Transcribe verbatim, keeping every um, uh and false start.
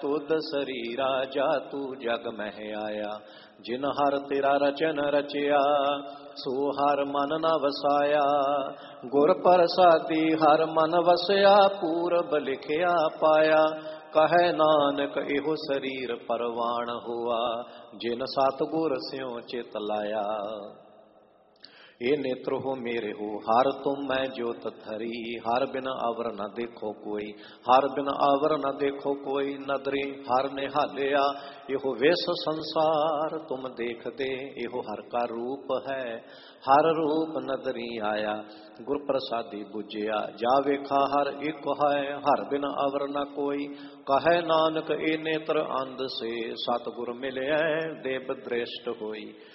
तुद शरीरा जा तू जग मह आया। जिन हर तेरा रचन रचिया सो हर मन न वसाया। गुर प्रसादी हर मन वसया पूरब लिखिया पाया। कहे नानक एहो शरीर परवान हुआ जिन सतगुर स्यों चित लाया। ये नेत्र हो मेरे हो हर तुम मैं ज्योत धरी। हर बिन आवर न देखो कोई हर बिन आवर न देखो कोई। नदरी हर ने हालिया एहो वेश संसार तुम देख दे। एहो हर का रूप है हर रूप नदरी आया। गुर प्रसादी बुझिया जा वेखा हर एक है। हर बिन आवर न कोई कहे नानक ए नेत्र अंध से। सतगुर मिले देव दृष्ट होई।